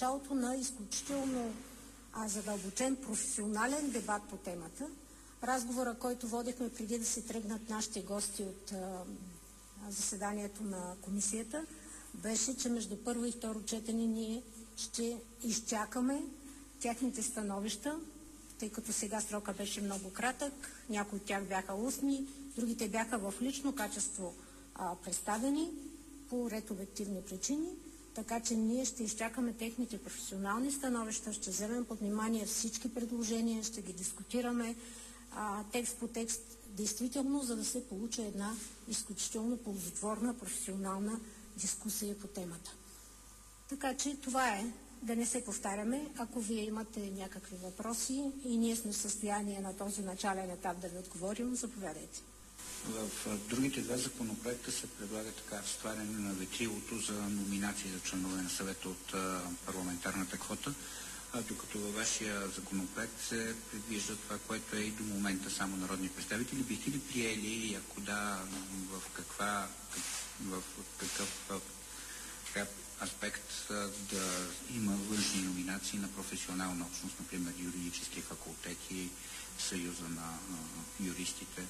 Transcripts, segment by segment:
началото на изключително задълбочен професионален дебат по темата. Разговора, който водихме преди да се тръгнат нашите гости от заседанието на комисията, беше, че между първо и второ четене ние ще изчакаме тяхните становища, тъй като сега срока беше много кратък, някои от тях бяха устни, другите бяха в лично качество представени по ред обективни причини, така че ние ще изчакаме техните професионални становища, ще вземем под внимание всички предложения, ще ги дискутираме текст по текст, действително, за да се получи една изключително ползотворна професионална дискусия по темата. Така че това е, да не се повтаряме. Ако вие имате някакви въпроси и ние сме в състояние на този начален етап да ви отговорим, заповядайте. В другите два законопроекта се предлага така разтваряне на ветрилото за номинации за членове на съвета от парламентарната квота, докато във вашия законопроект се предвижда това, което е и до момента само народни представители. Бихте ли приели, ако да, в какъв аспект да има външни номинации на професионална общност, например юридически факултети, Съюза на юристите?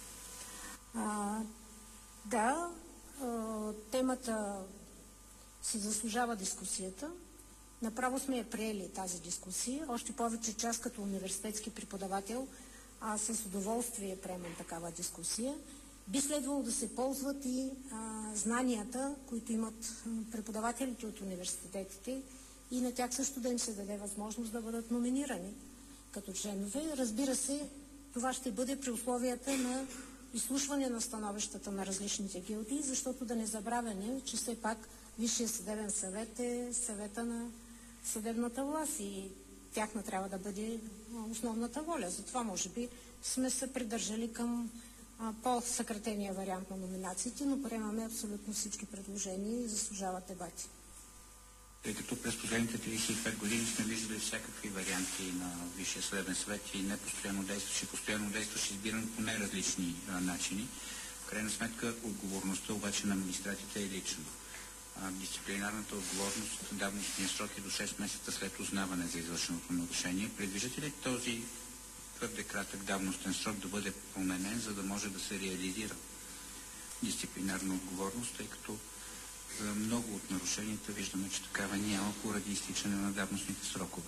Да, темата си заслужава дискусията. Направо сме я приели тази дискусия. Още повече, че аз като университетски преподавател с удоволствие приемам такава дискусия. Би следвало да се ползват и знанията, които имат преподавателите от университетите, и на тях също да им се даде възможност да бъдат номинирани като членове. Разбира се, това ще бъде при условията на изслушване на становищата на различните гилдии, защото да не забравяме, че все пак Висшия съдебен съвет е съвета на съдебната власт и тяхна трябва да бъде основната воля. Затова може би сме се придържали към по-съкратения вариант на номинациите, но приемаме абсолютно всички предложения и заслужават дебати. Тъй като през последните 35 години сме виждали всякакви варианти на Висшия съдебен съвет и не постоянно действащ, избиран по най-различни начини. В крайна сметка отговорността обаче на магистратите е лична. Дисциплинарната отговорност, давностният срок е до 6 месеца след узнаване за извършеното нарушение. Предвиждате ли този твърде кратък давностен срок да бъде променен, за да може да се реализира дисциплинарна отговорност, тъй като за много от нарушенията виждаме, че такава няма поради изтичане на давностните срокове?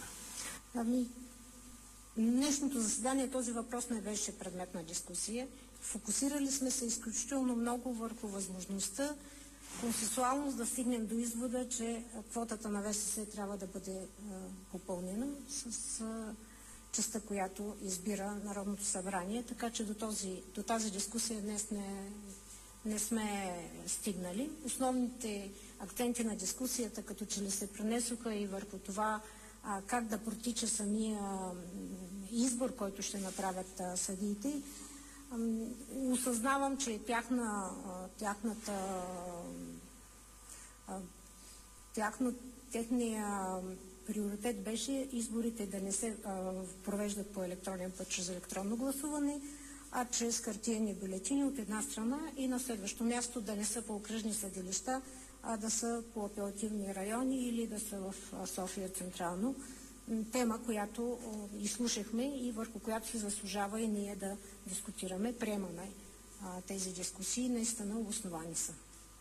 Днешното заседание този въпрос не беше предмет на дискусия. Фокусирали сме се изключително много върху възможността консенсуално да стигнем до извода, че квотата на ВСС трябва да бъде попълнена с частта, която избира Народното събрание, така че до тази дискусия днес не сме стигнали. Основните акценти на дискусията като че ли се пренесоха и върху това как да протича самия избор, който ще направят съдиите. Осъзнавам, че техния приоритет беше изборите да не се провеждат по електронен път чрез електронно гласуване, а чрез хартиени бюлетини от една страна, и на следващо място да не са по окръжни съдилища, а да са по апелативни райони или да са в София централно. Тема, която изслушахме и върху която се заслужава и ние да дискутираме. Приемаме тези дискусии, наистина обосновани са.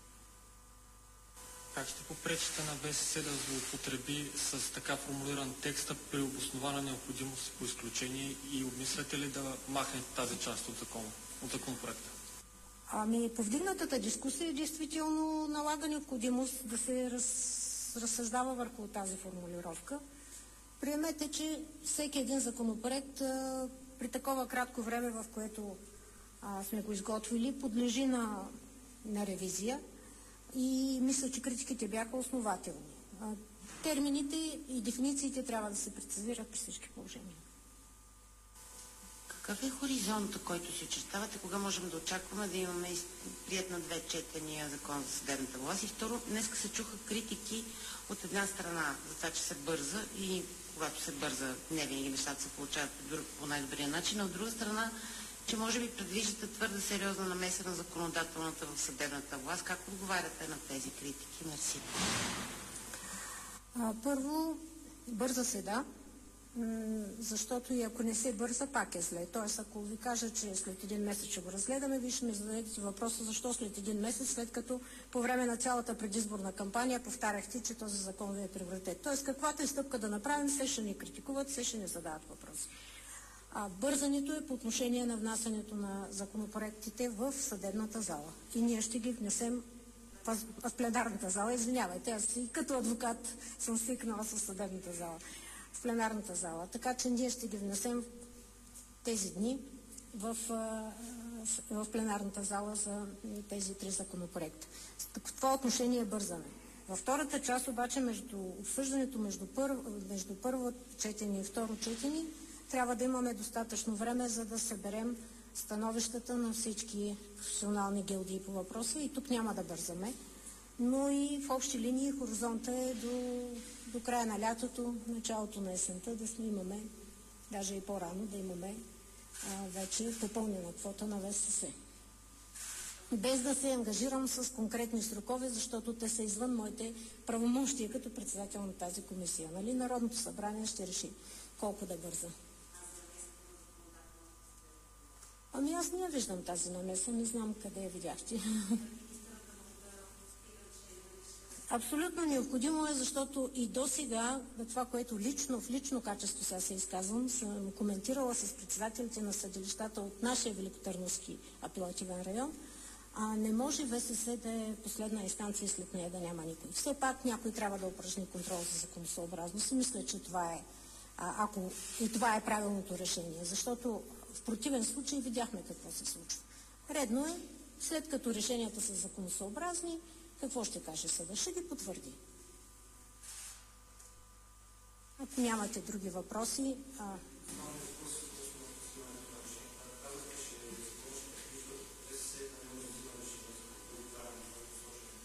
Как ще попречите на ВСС да злоупотреби с така формулиран текста при обоснована необходимост по изключение и обмисляте ли да махнете тази част от законопроекта? Повдигнатата дискусия действително налага необходимост да се разсъждава върху тази формулировка. Приемете, че всеки един законопроект при такова кратко време, в което сме го изготвили, подлежи на ревизия и мисля, че критиките бяха основателни. Термините и дефинициите трябва да се прецизират при всички положения. Какъв е хоризонта, който си очертавате? Кога можем да очакваме да имаме приет на 2 четения закон за съдебната власт? И второ, днеска се чуха критики от една страна за това, че се бърза и когато се бърза, не винаги нещата се получават по най-добрия начин, а от друга страна, че може би предвиждате твърде сериозна намеса на законодателната в съдебната власт. Как отговаряте на тези критики? Мерси. Първо, Бърза се, да, защото и ако не се бърза, пак е зле. Тоест, ако ви кажа, че след един месец ще го разгледаме, вие ще ми зададете въпроса защо след един месец, след като по време на цялата предизборна кампания повтаряхте, че този закон ви е приоритет. Тоест, каквато и стъпка да направим, все ще ни критикуват, все ще ни задават въпроси. Бързането е по отношение на внасянето на законопроектите в съдебната зала. И ние ще ги внесем в пленарната зала. Извинявайте, аз и като адвокат съм свикнала с съдебната зала. В пленарната зала. Така че ние ще ги внесем тези дни в пленарната зала за тези 3 законопроекта. В това отношение е бързане. Във втората част обаче между обсъждането между първо четене и второ четене трябва да имаме достатъчно време, за да съберем становищата на всички професионални гилдии по въпроса и тук няма да бързаме, но и в общи линии хоризонта е до края на лятото, началото на есента да сме имаме, даже и по-рано да имаме вече попълнена квота на ВСС. Без да се ангажирам с конкретни срокове, защото те са извън моите правомощия като председател на тази комисия. Нали? Народното събрание ще реши колко да бърза. Ами аз не виждам тази намеса, не знам къде я видяхте. Абсолютно необходимо е, защото и до сега, това, което в лично качество сега се изказвам, съм коментирала с председателите на съдилищата от нашия Великотърновски апелативен район, не може ВСС да е последна инстанция и след нея да няма никой. Все пак някой трябва да упражни контрол за законосъобразност и мисля, че това е, това е правилното решение, защото в противен случай видяхме какво се случва. Редно е, след като решенията са законосъобразни, какво ще каже съда? Ще ги потвърди. Ако нямате други въпроси...